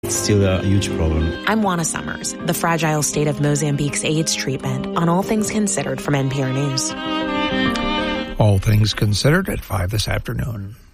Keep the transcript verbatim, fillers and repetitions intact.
it's still a huge problem. I'm Juana Summers, the fragile state of Mozambique's AIDS treatment on All Things Considered from N P R News. All Things Considered at five this afternoon.